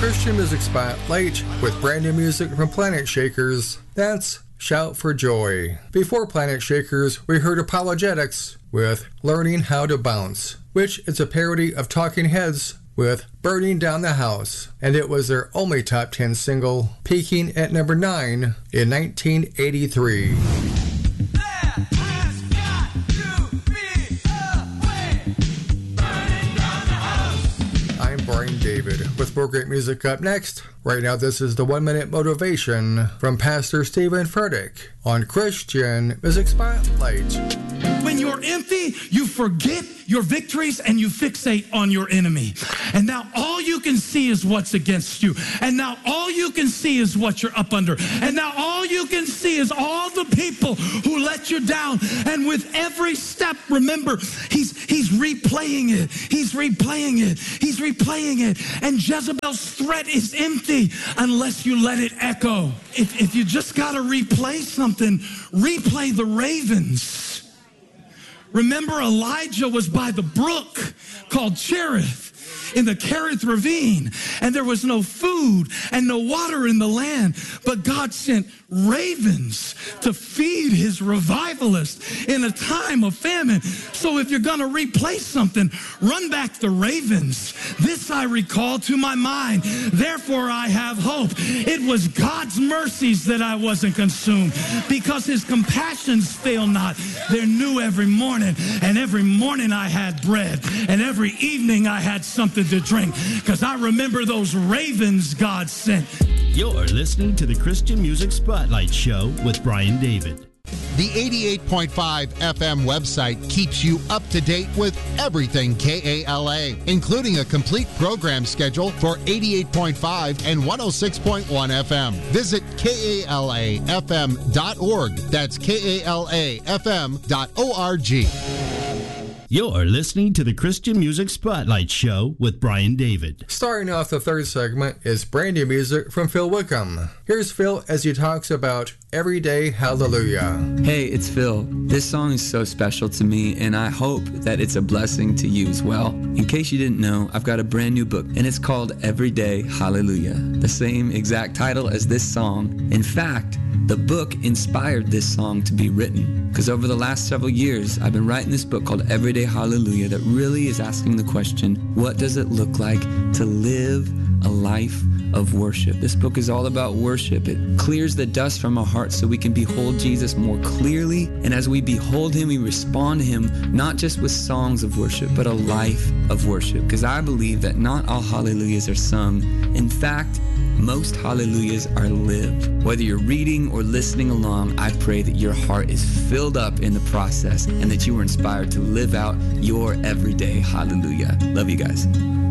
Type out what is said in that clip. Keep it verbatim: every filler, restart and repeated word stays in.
Christian Music Spotlight with brand new music from Planetshakers. That's Shout for Joy. Before Planetshakers, we heard Apologetics with Learning How to Bounce, which is a parody of Talking Heads with Burning Down the House, and it was their only top ten single, peaking at number nine in nineteen eighty-three. Brian David with more great music up next. Right now, this is the One Minute Motivation from Pastor Stephen Furtick on Christian Music Spotlight. When you're empty, you forget your victories and you fixate on your enemy. And now all you can see is what's against you. And now all you can see is what you're up under. And now all you can see is all the people who let you down. And with every step, remember, he's he's replaying it. He's replaying it. He's replaying it. And Jezebel's threat is empty unless you let it echo. If, if you just got to replay something, replay the ravens. Remember, Elijah was by the brook called Cherith in the Kerith ravine, and there was no food and no water in the land, but God sent ravens to feed his revivalists in a time of famine. So if you're going to replace something, run back the ravens. This I recall to my mind, therefore I have hope. It was God's mercies that I wasn't consumed, because his compassions fail not. They're new every morning, and every morning I had bread, and every evening I had something to drink, because I remember those ravens God sent. You're listening to the Christian Music Spotlight Show with Brian David. The eighty-eight point five F M website keeps you up to date with everything K A L A, including a complete program schedule for eighty-eight point five and one oh six point one F M. Visit K A L A F M dot org. That's K A L A F M dot org. You're listening to the Christian Music Spotlight Show with Brian David. Starting off the third segment is brand new music from Phil Wickham. Here's Phil as he talks about Everyday Hallelujah. Hey, it's Phil. This song is so special to me, and I hope that it's a blessing to you as well. In case you didn't know, I've got a brand new book, and it's called Everyday Hallelujah, the same exact title as this song. In fact, the book inspired this song to be written, because over the last several years, I've been writing this book called Everyday Hallelujah that really is asking the question, what does it look like to live a life of worship? This book is all about worship. It clears the dust from our hearts so we can behold Jesus more clearly. And as we behold him, we respond to him, not just with songs of worship, but a life of worship. Because I believe that not all hallelujahs are sung. In fact, most hallelujahs are lived. Whether you're reading or listening along, I pray that your heart is filled up in the process and that you are inspired to live out your everyday hallelujah. Love you guys.